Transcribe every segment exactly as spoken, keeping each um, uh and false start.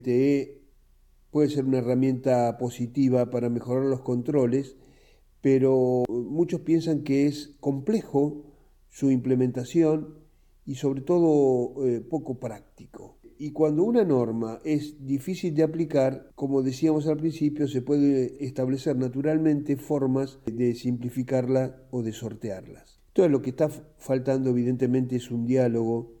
D T E puede ser una herramienta positiva para mejorar los controles, pero muchos piensan que es complejo su implementación y sobre todo eh, poco práctico. Y cuando una norma es difícil de aplicar, como decíamos al principio, se puede establecer naturalmente formas de simplificarla o de sortearlas. Entonces lo que está faltando evidentemente es un diálogo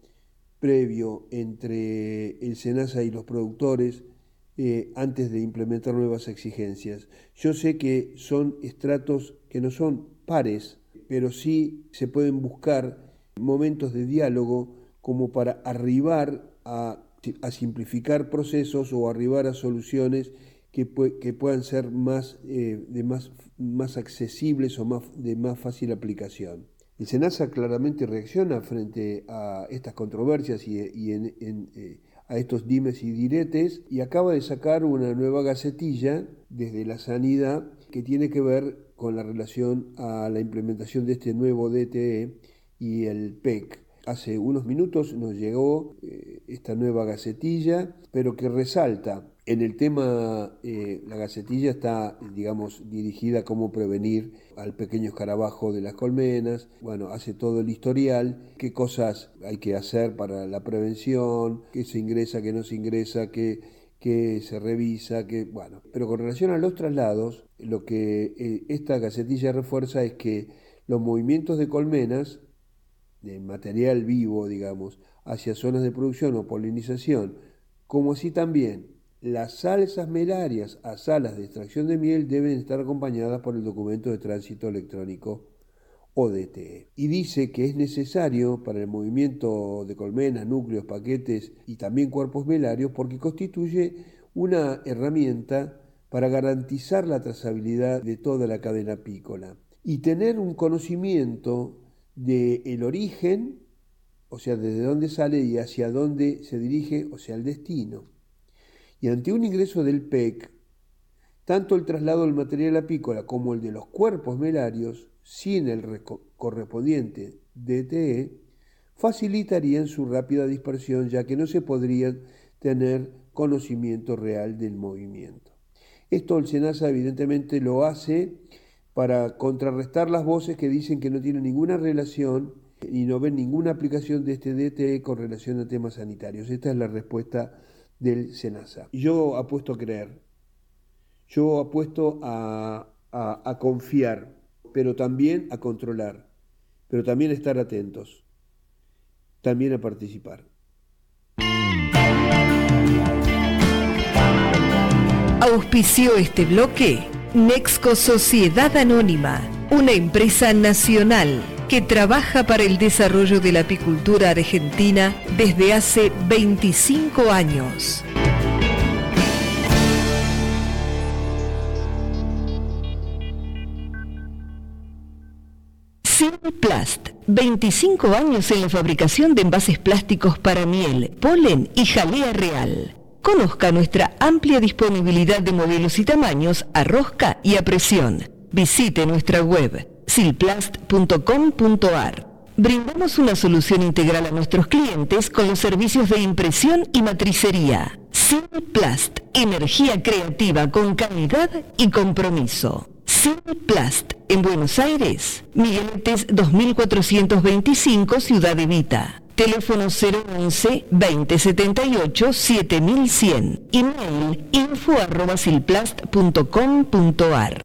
previo entre el SENASA y los productores eh, antes de implementar nuevas exigencias. Yo sé que son estratos que no son pares, pero sí se pueden buscar momentos de diálogo como para arribar a, a simplificar procesos o arribar a soluciones que, pu- que puedan ser más, eh, de más, más accesibles o más, de más fácil aplicación. El SENASA claramente reacciona frente a estas controversias y, y en, en, eh, a estos dimes y diretes y acaba de sacar una nueva gacetilla desde la sanidad que tiene que ver con la relación a la implementación de este nuevo D T E y el P E C. Hace unos minutos nos llegó eh, esta nueva gacetilla, pero que resalta en el tema, eh, la gacetilla está, digamos, dirigida a cómo prevenir al pequeño escarabajo de las colmenas. Bueno, hace todo el historial, qué cosas hay que hacer para la prevención, qué se ingresa, qué no se ingresa, qué, qué se revisa, qué, bueno. Pero con relación a los traslados, lo que eh, esta gacetilla refuerza es que los movimientos de colmenas, de material vivo, digamos, hacia zonas de producción o polinización, como así también las salsas melarias a salas de extracción de miel deben estar acompañadas por el documento de tránsito electrónico o D T E. Y dice que es necesario para el movimiento de colmenas, núcleos, paquetes y también cuerpos melarios porque constituye una herramienta para garantizar la trazabilidad de toda la cadena apícola y tener un conocimiento del origen, o sea, desde dónde sale y hacia dónde se dirige, o sea, el destino. Y ante un ingreso del P E C, tanto el traslado del material apícola como el de los cuerpos melarios, sin el correspondiente D T E, facilitarían su rápida dispersión, ya que no se podría tener conocimiento real del movimiento. Esto el SENASA evidentemente lo hace para contrarrestar las voces que dicen que no tienen ninguna relación y no ven ninguna aplicación de este D T E con relación a temas sanitarios. Esta es la respuesta del SENASA. Yo apuesto a creer, yo apuesto a, a, a confiar, pero también a controlar, pero también a estar atentos, también a participar. Auspició este bloque Nexco Sociedad Anónima, una empresa nacional que trabaja para el desarrollo de la apicultura argentina desde hace veinticinco años. Simplast, veinticinco años en la fabricación de envases plásticos para miel, polen y jalea real. Conozca nuestra amplia disponibilidad de modelos y tamaños a rosca y a presión. Visite nuestra web silplast punto com punto ar. Brindamos una solución integral a nuestros clientes con los servicios de impresión y matricería. Simplast, energía creativa con calidad y compromiso. Simplast, en Buenos Aires, Migueletes dos mil cuatrocientos veinticinco, Ciudad Evita. Teléfono cero once, veinte setenta y ocho, siete mil cien. Email info arroba silplast punto com punto ar.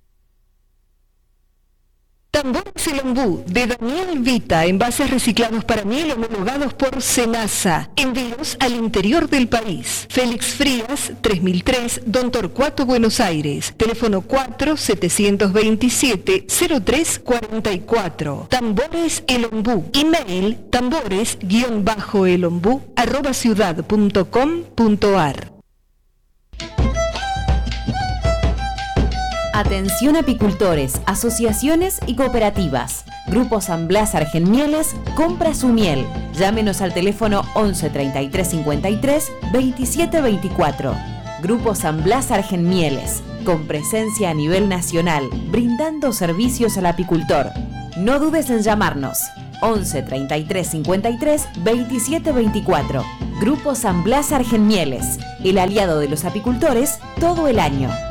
Tambores El Ombú, de Daniel Vita, envases reciclados para miel homologados por SENASA. Envíos al interior del país. Félix Frías, tres mil tres, Don Torcuato, Buenos Aires. Teléfono cuatro, setecientos veintisiete, cero tres cuarenta y cuatro. Tambores El Ombú. Email tambores-elombú arroba ciudad punto com punto ar. Atención apicultores, asociaciones y cooperativas. Grupo San Blas Argenmieles compra su miel. Llámenos al teléfono once treinta y tres cincuenta y tres veintisiete veinticuatro. Grupo San Blas Argenmieles, con presencia a nivel nacional, brindando servicios al apicultor. No dudes en llamarnos. once treinta y tres cincuenta y tres veintisiete veinticuatro. Grupo San Blas Argen Mieles, el aliado de los apicultores todo el año.